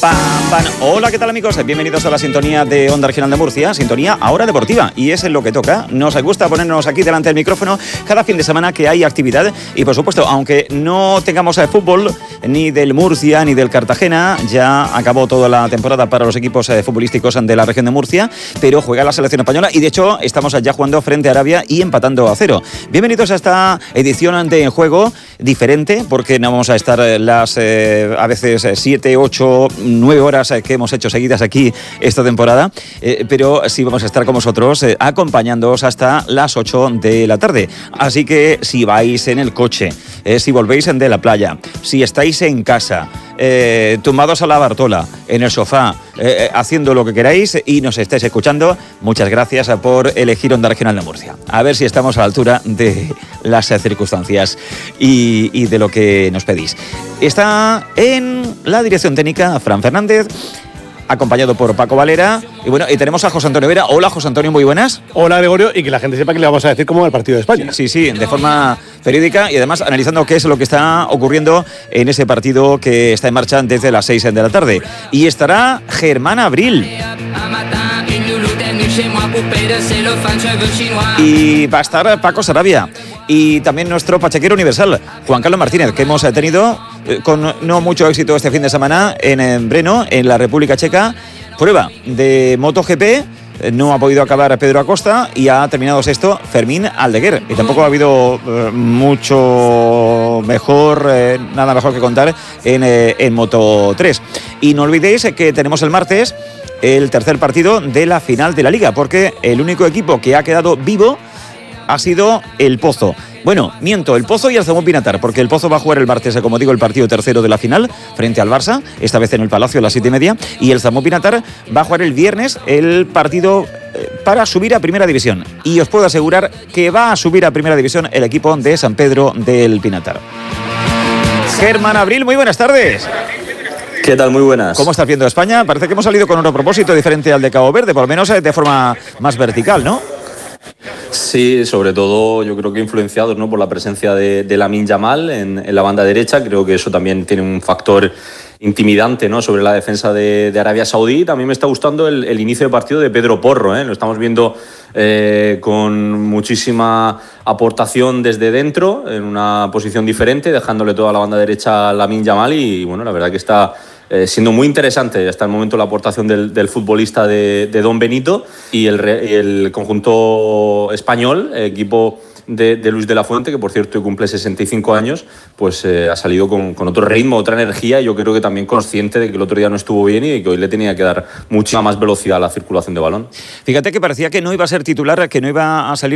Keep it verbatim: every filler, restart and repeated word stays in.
Pam, pam. Hola, ¿qué tal, amigos? Bienvenidos a la sintonía de Onda Regional de Murcia, sintonía ahora deportiva, y es en lo que toca. Nos gusta ponernos aquí delante del micrófono cada fin de semana que hay actividad, y por supuesto, aunque no tengamos eh, fútbol ni del Murcia ni del Cartagena, ya acabó toda la temporada para los equipos eh, futbolísticos de la región de Murcia, pero juega la selección española y de hecho estamos ya jugando frente a Arabia y empatando a cero. Bienvenidos a esta edición de En Juego diferente, porque no vamos a estar eh, las eh, a veces siete, ocho, nueve horas que hemos hecho seguidas aquí esta temporada, eh, pero sí vamos a estar con vosotros eh, acompañándoos hasta las ocho de la tarde. Así que si vais en el coche, eh, si volvéis de la playa, si estáis en casa, eh, tumbados a la Bartola, en el sofá, eh, haciendo lo que queráis y nos estáis escuchando, muchas gracias por elegir Onda Regional de Murcia. A ver si estamos a la altura de las circunstancias y, y de lo que nos pedís. Está en la dirección técnica Fran Fernández, acompañado por Paco Valera, y bueno, y tenemos a José Antonio Vera. Hola, José Antonio, muy buenas. Hola, Gregorio, y que la gente sepa que le vamos a decir cómo va el partido de España. Sí, sí, de forma periódica y además analizando qué es lo que está ocurriendo en ese partido que está en marcha desde las seis de la tarde. Y estará Germán Abril. Y va a estar Paco Sarabia. Y también nuestro pachequero universal, Juan Carlos Martínez, que hemos tenido eh, con no mucho éxito este fin de semana en, en Brno, en la República Checa. Prueba de MotoGP, eh, no ha podido acabar Pedro Acosta y ha terminado sexto Fermín Aldeguer. Y tampoco ha habido eh, mucho mejor, eh, nada mejor que contar en, eh, en Moto tres. Y no olvidéis que tenemos el martes el tercer partido de la final de la Liga, porque el único equipo que ha quedado vivo ha sido el Pozo. Bueno, miento, el Pozo y el Zamora Pinatar, porque el Pozo va a jugar el martes, como digo, el partido tercero de la final frente al Barça, esta vez en el Palacio a las siete y media, y el Zamora Pinatar va a jugar el viernes el partido eh, para subir a Primera División. Y os puedo asegurar que va a subir a Primera División el equipo de San Pedro del Pinatar. Germán Abril, muy buenas tardes. ¿Qué tal? Muy buenas. ¿Cómo estás viendo España? Parece que hemos salido con otro propósito diferente al de Cabo Verde, por lo menos de forma más vertical, ¿no? Sí, sobre todo yo creo que influenciados, ¿no?, por la presencia de, de Lamine Yamal en, en la banda derecha. Creo que eso también tiene un factor intimidante, ¿no?, sobre la defensa de, de Arabia Saudí. También me está gustando el, el inicio de partido de Pedro Porro, ¿eh? Lo estamos viendo eh, con muchísima aportación desde dentro, en una posición diferente, dejándole toda la banda derecha a Lamine Yamal y, bueno, la verdad que está Eh, siendo muy interesante hasta el momento la aportación del, del futbolista de, de Don Benito y el, el conjunto español, el equipo de, de Luis de la Fuente, que por cierto hoy cumple sesenta y cinco años, pues eh, ha salido con, con otro ritmo, otra energía, y yo creo que también consciente de que el otro día no estuvo bien y que hoy le tenía que dar mucha más velocidad a la circulación de balón. Fíjate que parecía que no iba a ser titular, que no iba a salir